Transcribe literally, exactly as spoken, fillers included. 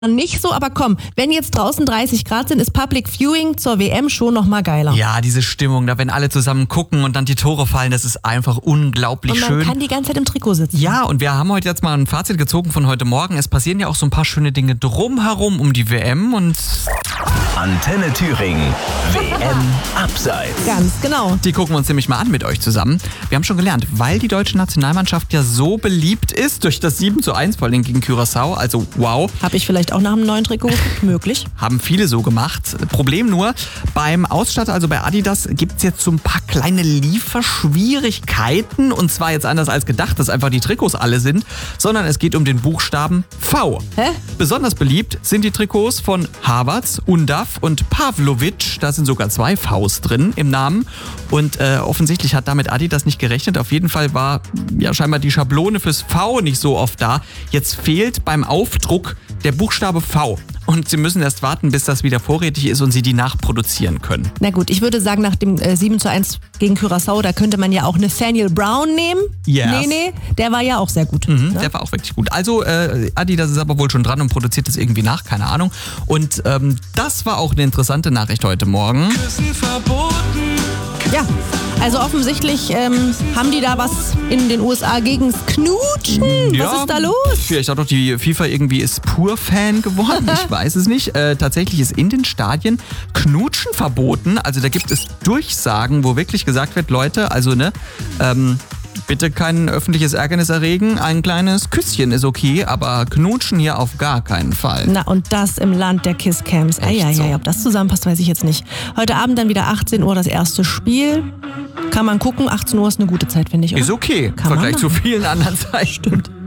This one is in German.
nicht so, aber komm, wenn jetzt draußen dreißig Grad sind, ist Public Viewing zur W M schon noch mal geiler. Ja, diese Stimmung, da wenn alle zusammen gucken und dann die Tore fallen, das ist einfach unglaublich schön. Und man schön. kann die ganze Zeit im Trikot sitzen. Ja, und wir haben heute jetzt mal ein Fazit gezogen von heute Morgen. Es passieren ja auch so ein paar schöne Dinge drumherum um die W M und Antenne Thüringen, W M Abseits. Ganz genau. Die gucken wir uns nämlich mal an mit euch zusammen. Wir haben schon gelernt, weil die deutsche Nationalmannschaft ja so beliebt ist, durch das sieben zu eins vor allem gegen Curaçao, also wow. Habe ich vielleicht auch nach einem neuen Trikot möglich. Haben viele so gemacht. Problem nur, beim Ausstatter, also bei Adidas, gibt es jetzt so ein paar kleine Lieferschwierigkeiten. Und zwar jetzt anders als gedacht, dass einfach die Trikots alle sind, sondern es geht um den Buchstaben V. Hä? Besonders beliebt sind die Trikots von Havertz, Undav und Pavlovic. Da sind sogar zwei Vs drin im Namen. Und äh, offensichtlich hat damit Adidas nicht gerechnet. Auf jeden Fall war ja scheinbar die Schablone fürs V nicht so oft da. Jetzt fehlt beim Aufdruck der Buchstabe V. Und sie müssen erst warten, bis das wieder vorrätig ist und sie die nachproduzieren können. Na gut, ich würde sagen, nach dem äh, sieben zu eins gegen Curaçao, da könnte man ja auch Nathaniel Brown nehmen. Yes. Nee, nee, der war ja auch sehr gut. Mhm, ne? Der war auch wirklich gut. Also äh, Adidas ist aber wohl schon dran und produziert das irgendwie nach, keine Ahnung. Und ähm, das war auch eine interessante Nachricht heute Morgen. Küssen verboten. Ja, also offensichtlich ähm, haben die da was in den U S A gegens Knutschen. Ja, Was ist da los? Vielleicht auch noch die FIFA irgendwie ist pur Fan geworden, ich weiß es nicht. Äh, tatsächlich ist in den Stadien Knutschen verboten. Also da gibt es Durchsagen, wo wirklich gesagt wird, Leute, also ne, ähm, bitte kein öffentliches Ärgernis erregen. Ein kleines Küsschen ist okay, aber Knutschen hier auf gar keinen Fall. Na, und das im Land der Kisscams. Eieiei, so. ob das zusammenpasst, weiß ich jetzt nicht. Heute Abend dann wieder achtzehn Uhr das erste Spiel. Kann man gucken, achtzehn Uhr ist eine gute Zeit, finde ich. Oder? Ist okay, im Kann man Vergleich zu machen. vielen anderen Zeiten. Stimmt.